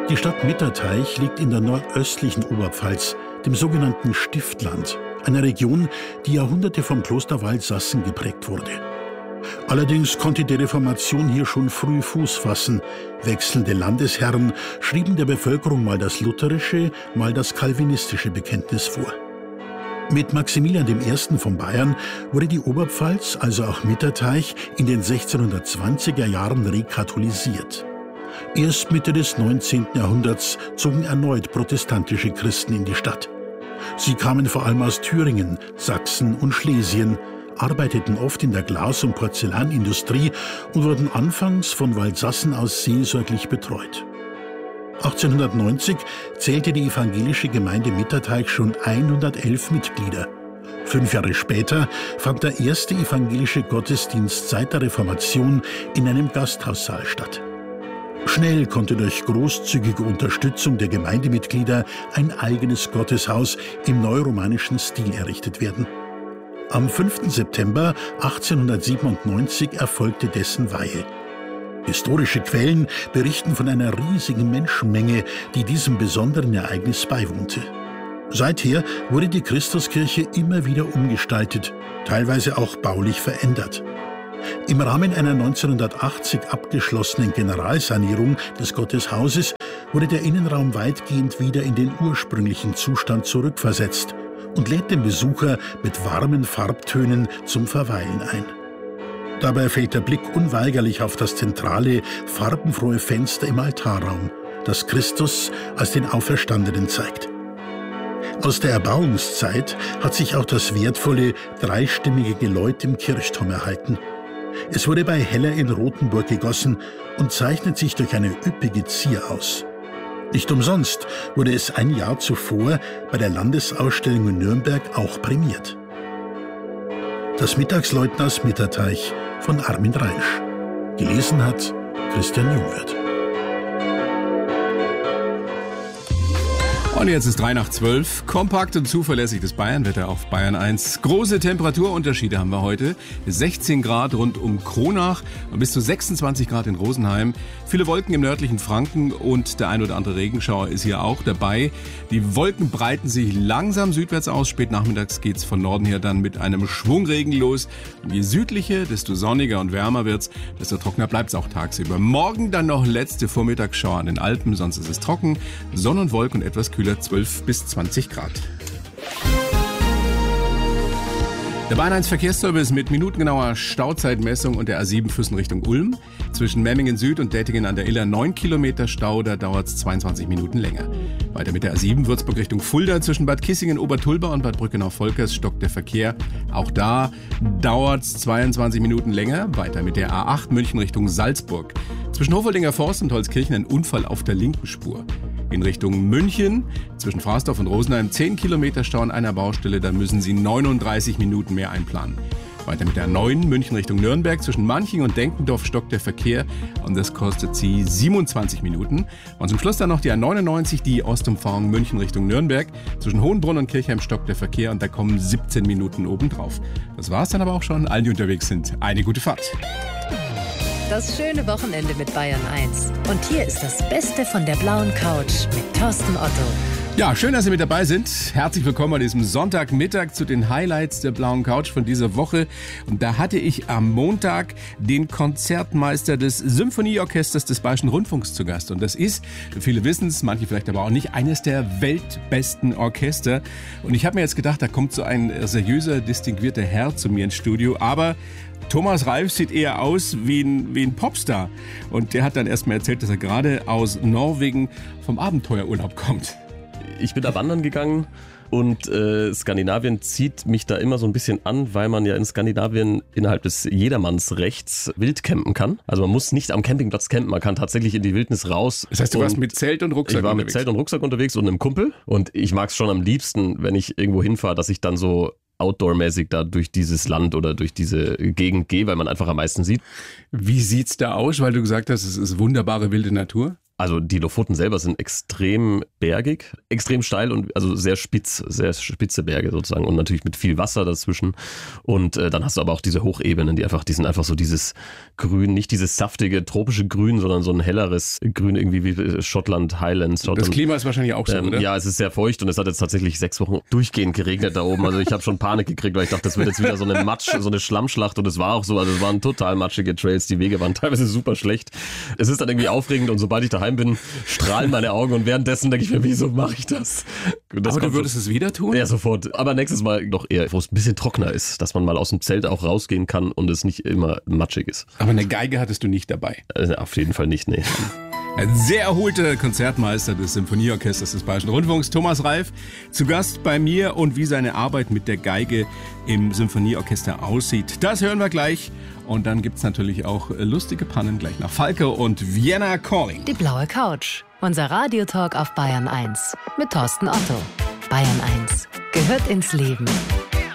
Die Stadt Mitterteich liegt in der nordöstlichen Oberpfalz, dem sogenannten Stiftland, einer Region, die Jahrhunderte vom Kloster Waldsassen geprägt wurde. Allerdings konnte die Reformation hier schon früh Fuß fassen. Wechselnde Landesherren schrieben der Bevölkerung mal das lutherische, mal das calvinistische Bekenntnis vor. Mit Maximilian I. von Bayern wurde die Oberpfalz, also auch Mitterteich, in den 1620er Jahren rekatholisiert. Erst Mitte des 19. Jahrhunderts zogen erneut protestantische Christen in die Stadt. Sie kamen vor allem aus Thüringen, Sachsen und Schlesien, arbeiteten oft in der Glas- und Porzellanindustrie und wurden anfangs von Waldsassen aus seelsorglich betreut. 1890 zählte die evangelische Gemeinde Mitterteich schon 111 Mitglieder. 5 Jahre später fand der erste evangelische Gottesdienst seit der Reformation in einem Gasthaussaal statt. Schnell konnte durch großzügige Unterstützung der Gemeindemitglieder ein eigenes Gotteshaus im neuromanischen Stil errichtet werden. Am 5. September 1897 erfolgte dessen Weihe. Historische Quellen berichten von einer riesigen Menschenmenge, die diesem besonderen Ereignis beiwohnte. Seither wurde die Christuskirche immer wieder umgestaltet, teilweise auch baulich verändert. Im Rahmen einer 1980 abgeschlossenen Generalsanierung des Gotteshauses wurde der Innenraum weitgehend wieder in den ursprünglichen Zustand zurückversetzt und lädt den Besucher mit warmen Farbtönen zum Verweilen ein. Dabei fällt der Blick unweigerlich auf das zentrale, farbenfrohe Fenster im Altarraum, das Christus als den Auferstandenen zeigt. Aus der Erbauungszeit hat sich auch das wertvolle, dreistimmige Geläut im Kirchturm erhalten. Es wurde bei Heller in Rothenburg gegossen und zeichnet sich durch eine üppige Zier aus. Nicht umsonst wurde es ein Jahr zuvor bei der Landesausstellung in Nürnberg auch prämiert. Das Mittagsläuten aus Mitterteich von Armin Reinsch. Gelesen hat Christian Jungwirth. Und jetzt ist 3:12. Kompakt und zuverlässig das Bayernwetter auf Bayern 1. Große Temperaturunterschiede haben wir heute. 16 Grad rund um Kronach und bis zu 26 Grad in Rosenheim. Viele Wolken im nördlichen Franken und der ein oder andere Regenschauer ist hier auch dabei. Die Wolken breiten sich langsam südwärts aus. Spät nachmittags geht's von Norden her dann mit einem Schwungregen los. Und je südlicher, desto sonniger und wärmer wird's, desto trockener bleibt's auch tagsüber. Morgen dann noch letzte Vormittagsschauer an den Alpen, sonst ist es trocken. Sonne und Wolken und etwas kühler. 12 bis 20 Grad. Der Bayern 1 Verkehrsservice mit minutengenauer Stauzeitmessung und der A7 Füssen Richtung Ulm. Zwischen Memmingen Süd und Dettingen an der Iller 9 Kilometer Stau, da dauert es 22 Minuten länger. Weiter mit der A7 Würzburg Richtung Fulda. Zwischen Bad Kissingen, Obertulba und Bad Brückenau-Volkers stockt der Verkehr. Auch da dauert es 22 Minuten länger. Weiter mit der A8 München Richtung Salzburg. Zwischen Hofoldinger Forst und Holzkirchen ein Unfall auf der linken Spur. In Richtung München, zwischen Frasdorf und Rosenheim 10 Kilometer Stau an einer Baustelle, da müssen Sie 39 Minuten mehr einplanen. Weiter mit der A9 München Richtung Nürnberg, zwischen Manching und Denkendorf stockt der Verkehr und das kostet Sie 27 Minuten. Und zum Schluss dann noch die A99, die Ostumfahrung München Richtung Nürnberg, zwischen Hohenbrunn und Kirchheim stockt der Verkehr und da kommen 17 Minuten obendrauf. Das war's dann aber auch schon. Allen, die unterwegs sind, eine gute Fahrt. Das schöne Wochenende mit Bayern 1. Und hier ist das Beste von der blauen Couch mit Thorsten Otto. Ja, schön, dass Sie mit dabei sind. Herzlich willkommen an diesem Sonntagmittag zu den Highlights der blauen Couch von dieser Woche. Und da hatte ich am Montag den Konzertmeister des Symphonieorchesters des Bayerischen Rundfunks zu Gast. Und das ist, viele wissen es, manche vielleicht aber auch nicht, eines der weltbesten Orchester. Und ich habe mir jetzt gedacht, da kommt so ein seriöser, distinguierter Herr zu mir ins Studio. Aber Thomas Reif sieht eher aus wie ein Popstar. Und der hat dann erstmal erzählt, dass er gerade aus Norwegen vom Abenteuerurlaub kommt. Ich bin da wandern gegangen und Skandinavien zieht mich da immer so ein bisschen an, weil man ja in Skandinavien innerhalb des Jedermannsrechts wild campen kann. Also man muss nicht am Campingplatz campen, man kann tatsächlich in die Wildnis raus. Das heißt, du warst mit Zelt und Rucksack unterwegs? Ich war mit Zelt und Rucksack unterwegs und einem Kumpel. Und ich mag es schon am liebsten, wenn ich irgendwo hinfahre, dass ich dann so outdoor-mäßig da durch dieses Land oder durch diese Gegend gehe, weil man einfach am meisten sieht. Wie sieht's da aus? Weil du gesagt hast, es ist wunderbare wilde Natur. Also die Lofoten selber sind extrem bergig, extrem steil und also sehr spitze Berge sozusagen und natürlich mit viel Wasser dazwischen. Und dann hast du aber auch diese Hochebenen, die sind einfach so dieses Grün, nicht dieses saftige tropische Grün, sondern so ein helleres Grün irgendwie wie Schottland, Highlands. Das Klima ist wahrscheinlich auch so, oder? Ja, es ist sehr feucht und es hat jetzt tatsächlich 6 Wochen durchgehend geregnet da oben. Also ich habe schon Panik gekriegt, weil ich dachte, das wird jetzt wieder so eine Schlammschlacht und es war auch so. Also es waren total matschige Trails, die Wege waren teilweise super schlecht. Es ist dann irgendwie aufregend und sobald ich daheim bin, strahlen meine Augen und währenddessen denke ich mir, wieso mache ich das? Aber du würdest es wieder tun? Ja, sofort. Aber nächstes Mal noch eher, wo es ein bisschen trockener ist, dass man mal aus dem Zelt auch rausgehen kann und es nicht immer matschig ist. Aber eine Geige hattest du nicht dabei? Auf jeden Fall nicht, nee. Ein sehr erholter Konzertmeister des Symphonieorchesters des Bayerischen Rundfunks, Thomas Reif, zu Gast bei mir und wie seine Arbeit mit der Geige im Symphonieorchester aussieht. Das hören wir gleich. Und dann gibt's natürlich auch lustige Pannen gleich nach Falke und Vienna Calling. Die blaue Couch. Unser Radiotalk auf Bayern 1 mit Thorsten Otto. Bayern 1 gehört ins Leben.